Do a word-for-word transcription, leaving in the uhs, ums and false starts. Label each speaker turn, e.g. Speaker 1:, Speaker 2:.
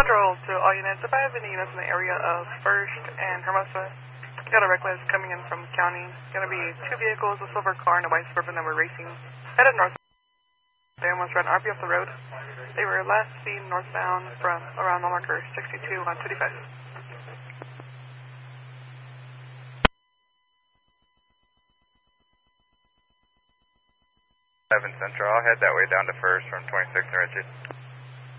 Speaker 1: Central to all units. If I have any units in the area of First and Hermosa, got a reckless coming in from county. Going to be two vehicles, a silver car and a white Suburban that were racing. Headed north. They almost ran R P off the road. They were last seen northbound from around mile marker sixty-two on twenty-five.
Speaker 2: seven Central, I'll head that way down to First from twenty-six and Richard.